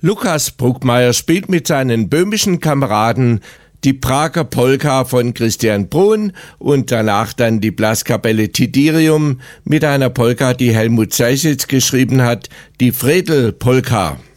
Lukas Bruckmeier spielt mit seinen böhmischen Kameraden die Prager Polka von Christian Bruhn und danach dann die Blaskapelle Tidirium mit einer Polka, die Helmut Seisitz geschrieben hat, die Fredel-Polka.